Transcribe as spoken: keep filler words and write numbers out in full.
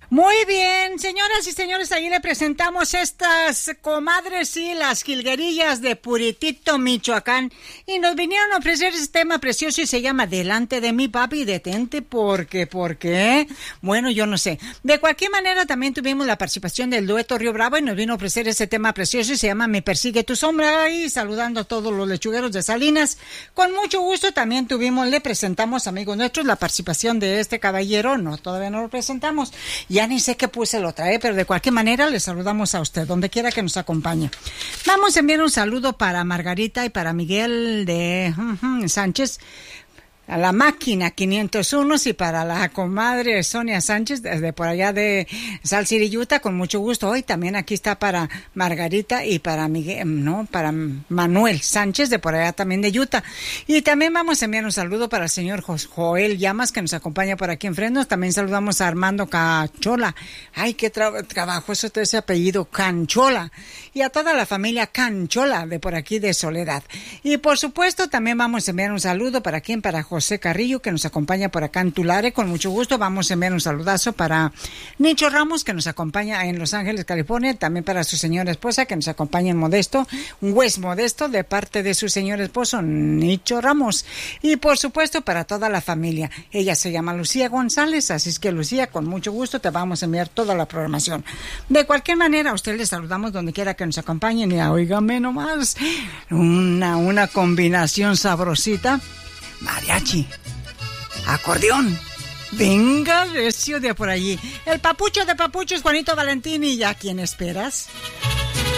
Muy bien, señoras y señores, ahí le presentamos estas comadres y las jilguerillas de Puritito, Michoacán, y nos vinieron a ofrecer este tema precioso y se llama Delante de mí, papi, detente, porque, ¿por qué? Bueno, yo no sé. De cualquier manera, también tuvimos la participación del dueto Río Bravo y nos vino a ofrecer ese tema precioso y se llama Me persigue tu sombra, y saludando a todos los lechugueros de Salinas. Con mucho gusto también tuvimos, le presentamos, amigos nuestros, la participación de este caballero, no, todavía no lo presentamos, ya ni sé qué puse lo trae, pero de cualquier manera le saludamos a usted, donde quiera que nos acompañe. Vamos a enviar un saludo para Margarita y para Miguel de uh-huh, Sánchez, a la máquina quinientos uno, y para la comadre Sonia Sánchez desde por allá de Salt City, Utah, con mucho gusto. Hoy también aquí está para Margarita y para Miguel, no, para Manuel Sánchez de por allá también de Utah. Y también vamos a enviar un saludo para el señor Joel Llamas, que nos acompaña por aquí en Fresno. También saludamos a Armando Cachola. Ay, qué tra- trabajo eso, ese apellido, Canchola. Y a toda la familia Canchola de por aquí de Soledad. Y por supuesto también vamos a enviar un saludo para quien, para José José Carrillo, que nos acompaña por acá en Tulare, con mucho gusto. Vamos a enviar un saludazo para Nicho Ramos, que nos acompaña en Los Ángeles, California, también para su señora esposa, que nos acompaña en Modesto, un West Modesto, de parte de su señor esposo, Nicho Ramos. Y por supuesto para toda la familia. Ella se llama Lucía González, así es que Lucía, con mucho gusto te vamos a enviar toda la programación. De cualquier manera, a usted le saludamos donde quiera que nos acompañen, y oígame nomás, una, una combinación sabrosita. Mariachi, acordeón, venga recio de por allí. El papucho de papuchos, Juanito Valentín, y ya, ¿quién esperas?